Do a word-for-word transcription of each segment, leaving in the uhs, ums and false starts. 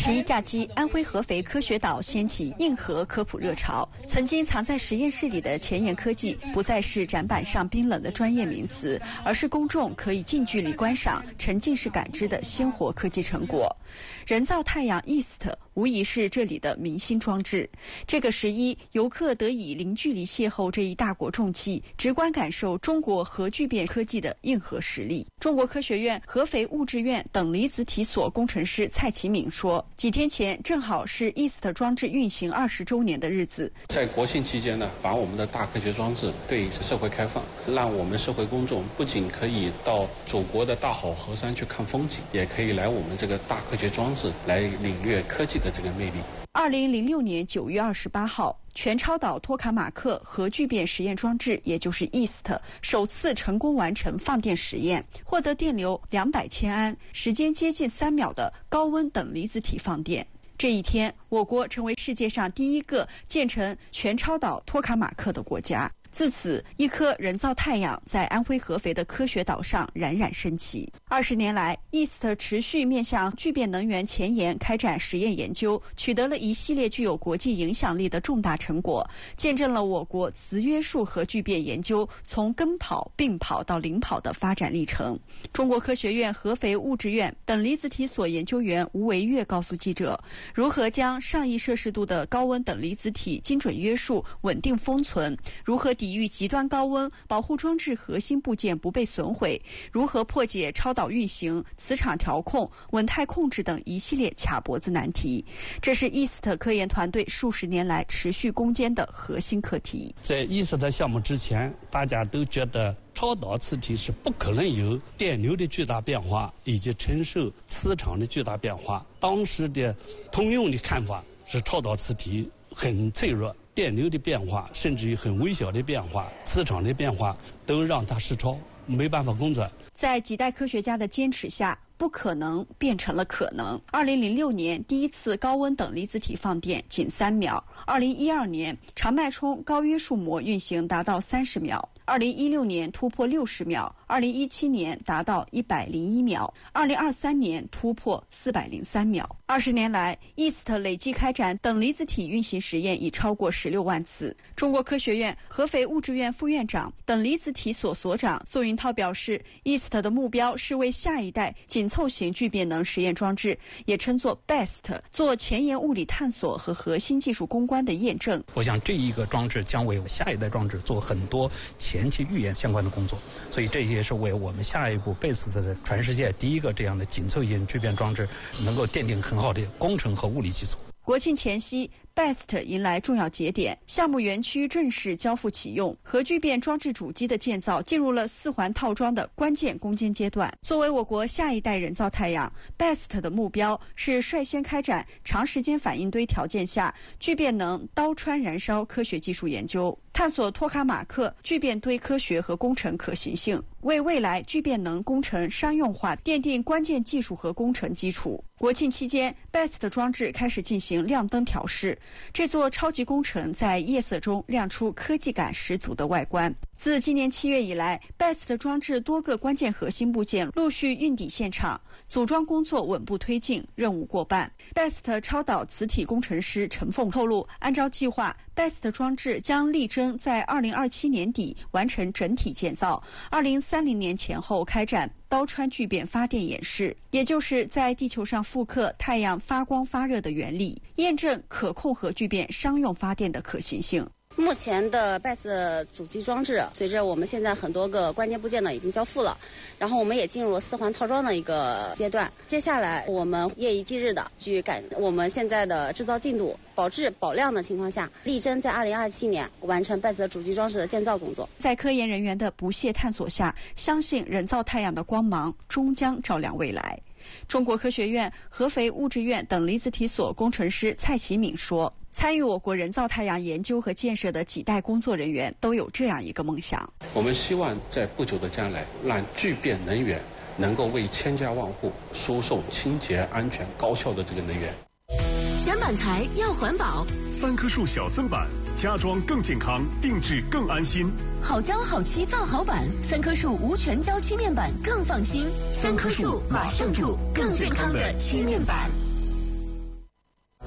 十一假期，安徽合肥科学岛掀起硬核科普热潮。曾经藏在实验室里的前沿科技，不再是展板上冰冷的专业名词，而是公众可以近距离观赏、沉浸式感知的鲜活科技成果。人造太阳 E S T 无疑是这里的明星装置。这个十一，游客得以零距离邂逅这一大国重器，直观感受中国核聚变科技的硬核实力。中国科学院合肥物质院等离子体所工程师蔡其敏说，几天前正好是 E S T 装置运行二十周年的日子。 在国庆期间呢，把我们的大科学装置对社会开放，让我们社会公众不仅可以到祖国的大好河山去看风景，也可以来我们这个大科学装置来领略科技的这个魅力。 二零零六年九月二十八号，全超岛托卡马克核聚变实验装置，也就是 E S T 首次成功完成放电实验，获得电流两百千安、时间接近三秒的高温等离子体放电。这一天，我国成为世界上第一个建成全超岛托卡马克的国家。自此，一颗人造太阳在安徽合肥的科学岛上冉冉升起。二十年来 ，E S T 持续面向聚变能源前沿开展实验研究，取得了一系列具有国际影响力的重大成果，见证了我国磁约束核聚变研究从跟跑、并跑到领跑的发展历程。中国科学院合肥物质院等离子体所研究员吴维月告诉记者，如何将上亿摄氏度的高温等离子体精准约束、稳定封存，如何抵御极端高温，保护装置核心部件不被损毁，如何破解超导运行、磁场调控、稳态控制等一系列卡脖子难题。这是 E S T 科研团队数十年来持续攻坚的核心课题。 在 E S T 项目之前，大家都觉得超导磁体是不可能有电流的巨大变化以及承受磁场的巨大变化。当时的通用的看法是超导磁体很脆弱，电流的变化甚至于很微小的变化，磁场的变化都让它失超，没办法工作。 在几代科学家的坚持下，不可能变成了可能。二零零六年第一次高温等离子体放电仅三秒，二零一二年长脉冲高约束膜运行达到三十秒，二零一六年突破六十秒，二零一七年达到一百零一秒，二零二三年突破四百零三秒。二十年来 ，E S T 累计开展等离子体运行实验已超过十六万次。中国科学院合肥物质院副院长、等离子体所所长宋云涛表示 ，E S T 的目标是为下一代紧凑型聚变能实验装置，也称作 B E S T， 做前沿物理探索和核心技术攻关的验证。 我想这一个装置将为下一代装置做很多前期预演相关的工作，所以这也是为我们下一步 B E S T 的全世界第一个这样的紧凑型聚变装置能够奠定很好的工程和物理基础。 国庆前夕 B E S T 迎来重要节点，项目园区正式交付启用，核聚变装置主机的建造进入了四环套装的关键攻坚阶段。作为我国下一代人造太阳 ，B E S T 的目标是率先开展长时间反应堆条件下聚变能刀穿燃烧科学技术研究，探索托卡马克聚变堆科学和工程可行性，为未来聚变能工程商用化奠定关键技术和工程基础。国庆期间 ，B E S T 装置开始进行亮灯调试。这座超级工程在夜色中亮出科技感十足的外观。自今年七月以来 ，B E S T 装置多个关键核心部件陆续运抵现场，组装工作稳步推进，任务过半。B E S T 超导磁体工程师陈凤透露，按照计划 ，B E S T 装置将力争在二零二七年底完成整体建造，二零三零年前后开展刀穿聚变发电演示，也就是在地球上复刻太阳发光发热的原理，验证可控核聚变商用发电的可行性。 目前的 B E S T 主机装置，随着我们现在很多个关键部件呢已经交付了，然后我们也进入了四环套装的一个阶段。接下来我们夜以继日的去赶我们现在的制造进度，保质保量的情况下，力争在二零二七年完成 B E S T 主机装置的建造工作。 在科研人员的不懈探索下，相信人造太阳的光芒终将照亮未来。中国科学院合肥物质院等离子体所工程师蔡其敏说，参与我国人造太阳研究和建设的几代工作人员都有这样一个梦想： 我们希望在不久的将来，让聚变能源能够为千家万户输送清洁、安全、高效的这个能源。 选板材要环保， 三棵树小森板，家装更健康，定制更安心。 好胶好漆造好板，三棵树无全胶漆面板更放心。三棵树马上住更健康的漆面板。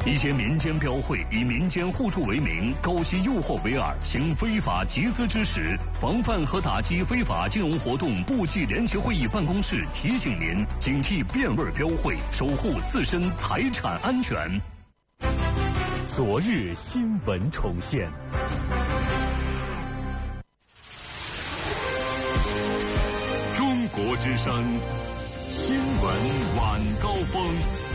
一些民间标会以民间互助为名，勾结诱惑为饵，行非法集资之实。防范和打击非法金融活动部际联席会议办公室提醒您：警惕变味标会，守护自身财产安全。 昨日新闻重现。 中国之声新闻晚高峰。